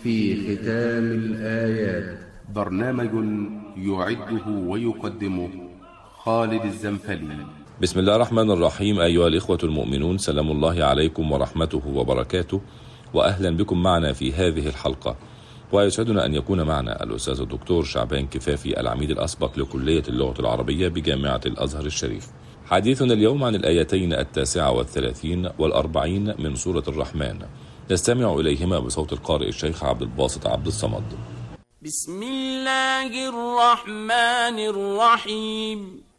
في ختام الآيات. برنامج يعده ويقدمه خالد الزنفلي. بسم الله الرحمن الرحيم. أيها الإخوة المؤمنون، سلام الله عليكم ورحمته وبركاته، وأهلا بكم معنا في هذه الحلقة. ويسعدنا أن يكون معنا الأستاذ الدكتور شعبان كفافي، العميد الأسبق لكلية اللغة العربية بجامعة الأزهر الشريف. حديثنا اليوم عن الآيتين 39 و40 من سورة الرحمن، نستمع إليهما بصوت القارئ الشيخ عبد الباسط عبد الصمد. بسم الله الرحمن الرحيم.